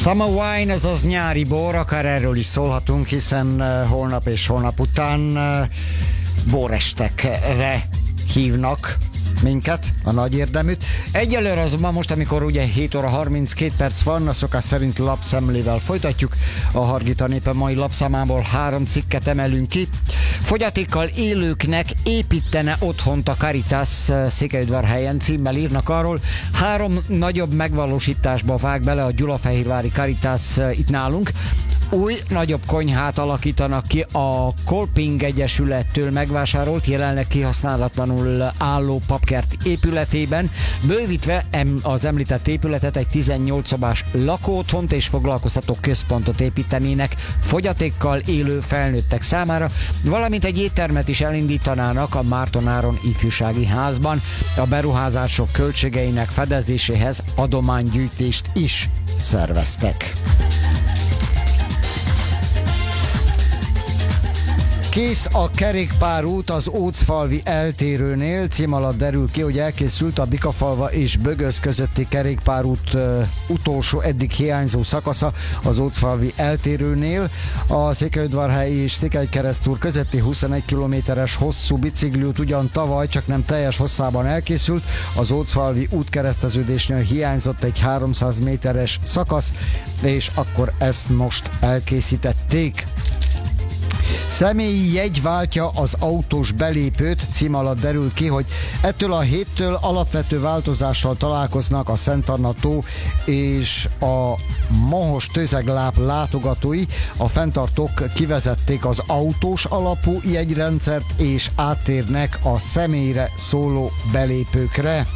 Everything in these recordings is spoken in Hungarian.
Summer wine, azaz nyári bor, akár erről is szólhatunk, hiszen holnap és holnap után borestekre hívnak minket, a nagy érdeműt. Egyelőre azonban most, amikor ugye 7 óra 32 perc van, a szokás szerint lapszemlével folytatjuk. A Hargita Népe mai lapszámából 3 cikket emelünk ki. Fogyatékkal élőknek építene otthont a Caritas Székelyudvarhelyen címmel írnak arról. 3 nagyobb megvalósításba vág bele a Gyulafehérvári Caritas itt nálunk. Új, nagyobb konyhát alakítanak ki a Kolping Egyesülettől megvásárolt, jelenleg kihasználatlanul álló papkert épületében, bővítve az említett épületet egy 18 szobás lakóotthont és foglalkoztató központot építenének fogyatékkal élő felnőttek számára, valamint egy éttermet is elindítanának a Márton Áron ifjúsági házban. A beruházások költségeinek fedezéséhez adománygyűjtést is szerveztek. Kész a kerékpárút az Ócfalvi eltérőnél, cím alatt derül ki, hogy elkészült a Bikafalva és Bögöz közötti kerékpárút utolsó eddig hiányzó szakasza az Ócfalvi eltérőnél. A Székelyudvarhely és Székelykeresztúr közötti 21 kilométeres hosszú bicikliút ugyan tavaly, csak nem teljes hosszában elkészült. Az Ócfalvi útkereszteződésnél hiányzott egy 300 méteres szakasz, és akkor ezt most elkészítették. Személyi jegy váltja az autós belépőt, cím alatt derül ki, hogy ettől a héttől alapvető változással találkoznak a Szent Anna tó és a Mohos Tőzegláp látogatói. A fenntartók kivezették az autós alapú jegyrendszert és áttérnek a személyre szóló belépőkre.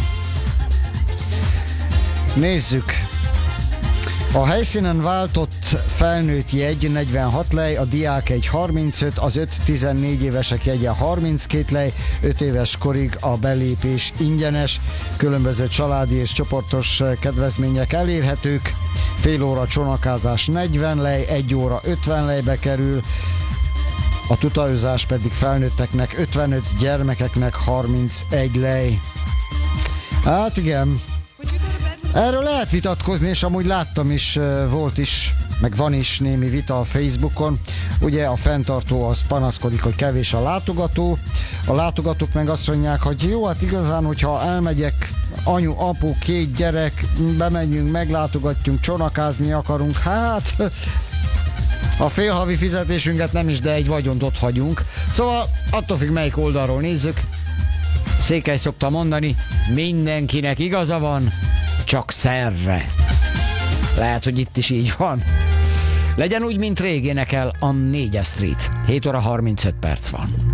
Nézzük! A helyszínen váltott felnőtt jegy 46 lej, a diák egy 35, az 5-14 évesek jegye 32 lej, 5 éves korig a belépés ingyenes, különböző családi és csoportos kedvezmények elérhetők, fél óra csónakázás 40 lej, 1 óra 50 lejbe kerül, a tutajozás pedig felnőtteknek 55, gyermekeknek 31 lej. Hát igen, erről lehet vitatkozni, és amúgy láttam is, volt is, meg van is némi vita a Facebookon. Ugye a fenntartó az panaszkodik, hogy kevés a látogató. A látogatók meg azt mondják, hogy jó, hát igazán, hogyha elmegyek, anyu, apu, 2 gyerek, bemegyünk, meglátogatjunk, csonakázni akarunk, hát a félhavi fizetésünket nem is, de egy vagyont ott hagyunk. Szóval attól függ, melyik oldalról nézzük. Székely szokta mondani, mindenkinek igaza van, csak szerve. Lehet, hogy itt is így van. Legyen úgy, mint rég, énekel a 4-es Street. 7 óra 35 perc van.